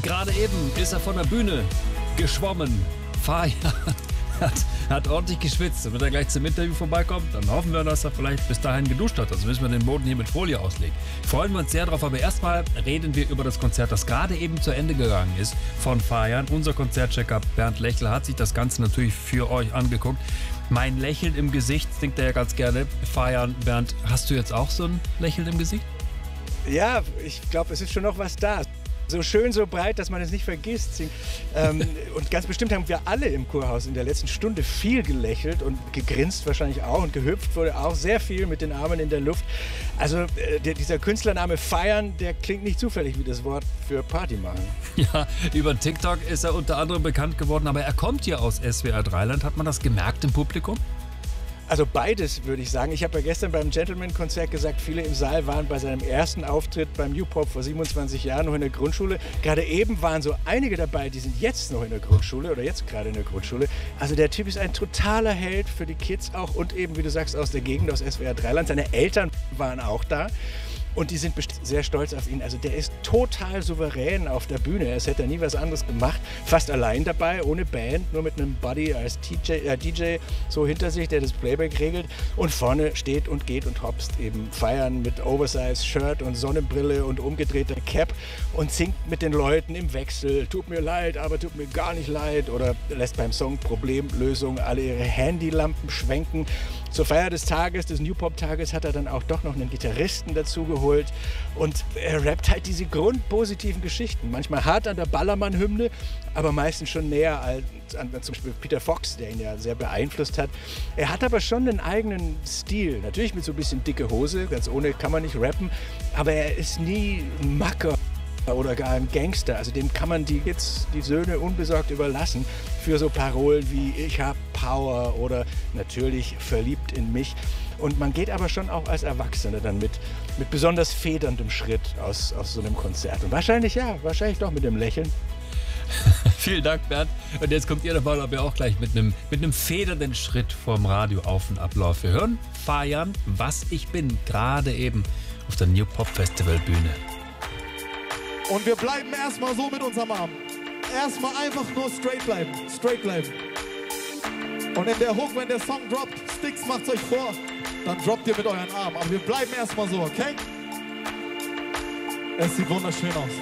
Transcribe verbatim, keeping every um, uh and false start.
Gerade eben ist er von der Bühne geschwommen. Fajan hat, hat ordentlich geschwitzt. Und wenn er gleich zum Interview vorbeikommt, dann hoffen wir, dass er vielleicht bis dahin geduscht hat. Also müssen wir den Boden hier mit Folie auslegen. Freuen wir uns sehr drauf. Aber erstmal reden wir über das Konzert, das gerade eben zu Ende gegangen ist von Fajan. Unser Konzertchecker Bernd Lechler hat sich das Ganze natürlich für euch angeguckt. Mein Lächeln im Gesicht singt er ja ganz gerne. Fajan, Bernd, hast du jetzt auch so ein Lächeln im Gesicht? Ja, ich glaube, es ist schon noch was da. So schön, so breit, dass man es nicht vergisst. Ähm, und ganz bestimmt haben wir alle im Kurhaus in der letzten Stunde viel gelächelt und gegrinst wahrscheinlich auch. Und gehüpft wurde auch sehr viel mit den Armen in der Luft. Also äh, der, dieser Künstlername Feiern, der klingt nicht zufällig wie das Wort für Party machen. Ja, über TikTok ist er unter anderem bekannt geworden. Aber er kommt ja aus S W R drei Land. Hat man das gemerkt im Publikum? Also beides, würde ich sagen. Ich habe ja gestern beim Gentleman-Konzert gesagt, viele im Saal waren bei seinem ersten Auftritt beim Newpop vor siebenundzwanzig Jahren noch in der Grundschule. Gerade eben waren so einige dabei, die sind jetzt noch in der Grundschule oder jetzt gerade in der Grundschule. Also der Typ ist ein totaler Held für die Kids auch und eben, wie du sagst, aus der Gegend, aus S W R drei Land. Seine Eltern waren auch da. Und die sind sehr stolz auf ihn. Also der ist total souverän auf der Bühne. Es hätte nie was anderes gemacht. Fast allein dabei, ohne Band, nur mit einem Buddy als D J, äh, D J so hinter sich, der das Playback regelt. Und vorne steht und geht und hopst eben Feiern mit Oversize-Shirt und Sonnenbrille und umgedrehter Cap und singt mit den Leuten im Wechsel. Tut mir leid, aber tut mir gar nicht leid. Oder lässt beim Song Problemlösung alle ihre Handylampen schwenken. Zur Feier des Tages, des Newpop-Tages, hat er dann auch doch noch einen Gitarristen dazu geholt. Und er rappt halt diese grundpositiven Geschichten. Manchmal hart an der Ballermann-Hymne, aber meistens schon näher als an zum Beispiel Peter Fox, der ihn ja sehr beeinflusst hat. Er hat aber schon einen eigenen Stil. Natürlich mit so ein bisschen dicke Hose, ganz ohne kann man nicht rappen. Aber er ist nie ein Macker oder gar ein Gangster. Also dem kann man die jetzt die Söhne unbesorgt überlassen für so Parolen wie ich hab Power oder natürlich verliebt in mich. Und man geht aber schon auch als Erwachsene dann mit, mit besonders federndem Schritt aus, aus so einem Konzert. Und wahrscheinlich ja, wahrscheinlich doch mit dem Lächeln. Vielen Dank, Bernd. Und jetzt kommt ihr dabei aber auch gleich mit einem, mit einem federnden Schritt vom Radio auf und Ablauf. Wir hören Fajan, was ich bin, gerade eben auf der Newpop Festival Bühne. Und wir bleiben erstmal so mit unserem Arm. Erstmal einfach nur straight bleiben. Straight bleiben. Und in der Hook, wenn der Song droppt, Sticks, macht's euch vor, dann droppt ihr mit euren Armen. Aber wir bleiben erstmal so, okay? Es sieht wunderschön aus.